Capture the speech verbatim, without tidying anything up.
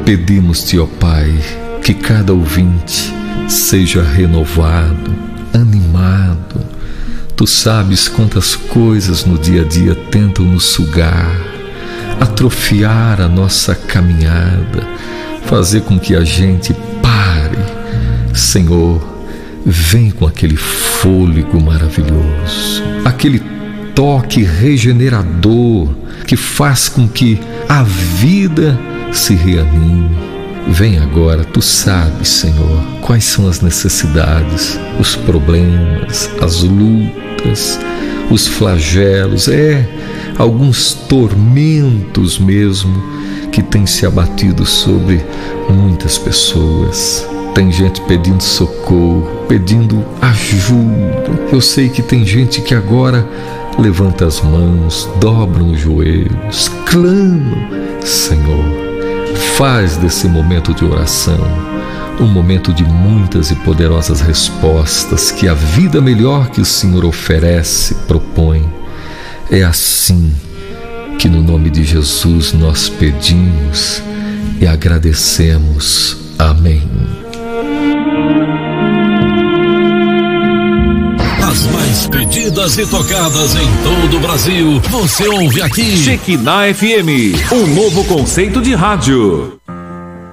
Pedimos-te, ó Pai, que cada ouvinte seja renovado, animado. Tu sabes quantas coisas no dia a dia tentam nos sugar, atrofiar a nossa caminhada, fazer com que a gente pare. Senhor, vem com aquele fôlego maravilhoso, aquele toque regenerador que faz com que a vida se reanime. Vem agora, tu sabes, Senhor, quais são as necessidades, os problemas, as lutas, os flagelos, é, alguns tormentos mesmo que têm se abatido sobre muitas pessoas. Tem gente pedindo socorro, pedindo ajuda. Eu sei que tem gente que agora levanta as mãos, dobra os joelhos, clama. Senhor, faz desse momento de oração um momento de muitas e poderosas respostas que a vida melhor que o Senhor oferece, propõe. É assim que no nome de Jesus nós pedimos e agradecemos. Amém. As mais pedidas e tocadas em todo o Brasil, você ouve aqui. Shekinah F M, um novo conceito de rádio.